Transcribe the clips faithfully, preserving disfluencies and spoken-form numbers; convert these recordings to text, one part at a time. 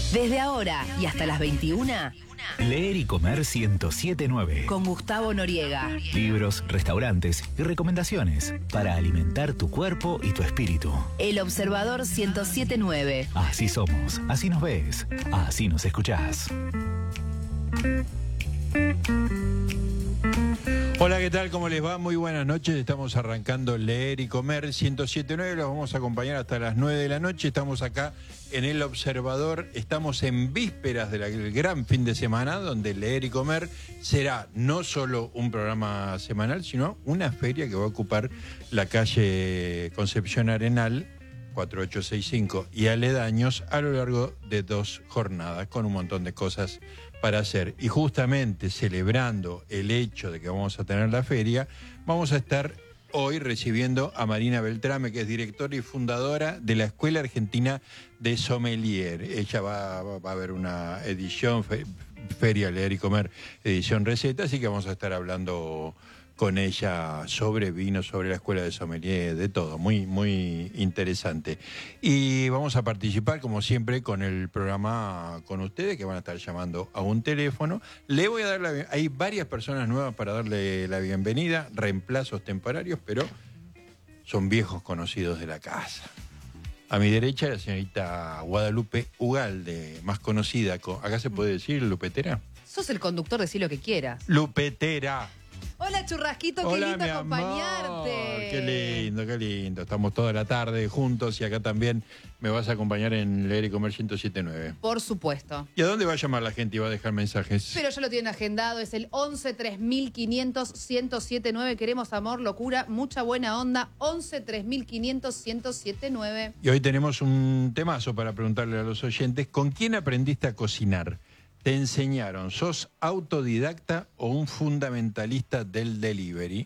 Desde ahora y hasta las veintiuna, Leer y Comer ciento siete punto nueve. con Gustavo Noriega. Libros, restaurantes y recomendaciones para alimentar tu cuerpo y tu espíritu. El Observador ciento siete punto nueve. Así somos, así nos ves, así nos escuchás. Hola, ¿qué tal? ¿Cómo les va? Muy buenas noches. Estamos arrancando Leer y Comer ciento siete punto nueve. Los vamos a acompañar hasta las nueve de la noche. Estamos acá en El Observador. Estamos en vísperas del gran fin de semana, donde Leer y Comer será no solo un programa semanal, sino una feria que va a ocupar la calle Concepción Arenal, cuatro ocho seis cinco, y aledaños a lo largo de dos jornadas, con un montón de cosas para hacer. Y justamente celebrando el hecho de que vamos a tener la feria, vamos a estar hoy recibiendo a Marina Beltrame, que es directora y fundadora de la Escuela Argentina de Sommelier. Ella va, va a haber una edición, fe, Feria Leer y Comer, edición receta, así que vamos a estar hablando con ella sobre vino, sobre la Escuela de Sommelier, de todo, muy, muy interesante. Y vamos a participar, como siempre, con el programa con ustedes, que van a estar llamando a un teléfono. Le voy a dar la... Hay varias personas nuevas para darle la bienvenida, reemplazos temporarios, pero son viejos conocidos de la casa. A mi derecha, la señorita Guadalupe Ugalde, más conocida, acá se puede decir lupetera. Sos el conductor, decí lo que quieras. Lupetera. Hola, Churrasquito, qué Hola, lindo mi acompañarte. amor. Qué lindo, qué lindo. Estamos toda la tarde juntos y acá también me vas a acompañar en Leer y Comer ciento siete punto nueve. Por supuesto. ¿Y a dónde va a llamar la gente y va a dejar mensajes? Pero ya lo tienen agendado, es el once tres mil quinientos ciento siete nueve. Queremos amor, locura, mucha buena onda. once tres mil quinientos ciento siete nueve. Y hoy tenemos un temazo para preguntarle a los oyentes. ¿Con quién aprendiste a cocinar? ¿Te enseñaron? ¿Sos autodidacta o un fundamentalista del delivery?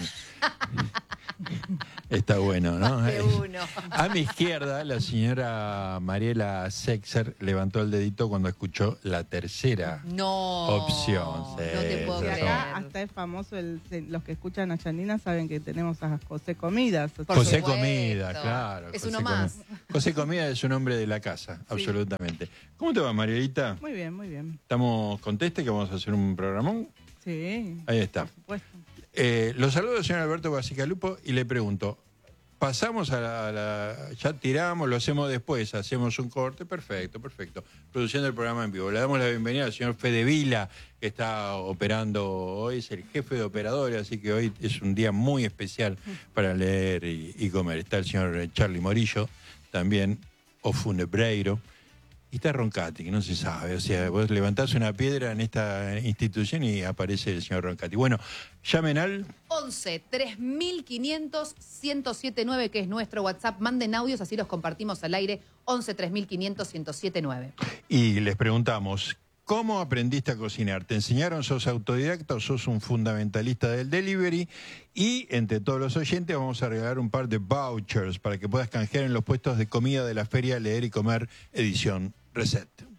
Está bueno, ¿no? Más de uno. A mi izquierda, la señora Mariela Sexer levantó el dedito cuando escuchó la tercera No. opción. Sí, No te puedo sí, Y creer. acá hasta es famoso, el, los que escuchan a Yanina saben que tenemos a José Comidas. Por José supuesto. Comida, claro. Es José uno más. Comida. José Comida es un hombre de la casa, absolutamente. ¿Cómo te va, Marielita? Muy bien, muy bien. ¿Estamos contestes que vamos a hacer un programón? Sí. Ahí está. Por supuesto. Eh, los saludo al señor Alberto Basicalupo y le pregunto, pasamos a la, a la... ya tiramos, lo hacemos después, hacemos un corte, perfecto, perfecto. Produciendo el programa en vivo. Le damos la bienvenida al señor Fede Vila, que está operando hoy, es el jefe de operadores, así que hoy es un día muy especial para leer y, y comer. Está el señor Charlie Morillo, también, o Funebreiro. Y está Roncati, que no se sabe. O sea, vos levantás una piedra en esta institución y aparece el señor Roncati. Bueno, llamen al... once tres mil quinientos ciento siete nueve, que es nuestro WhatsApp. Manden audios, así los compartimos al aire. once tres mil quinientos ciento siete nueve. Y les preguntamos, ¿cómo aprendiste a cocinar? ¿Te enseñaron? ¿Sos autodidacta o sos un fundamentalista del delivery? Y entre todos los oyentes vamos a regalar un par de vouchers para que puedas canjear en los puestos de comida de la Feria Leer y Comer edición Reset.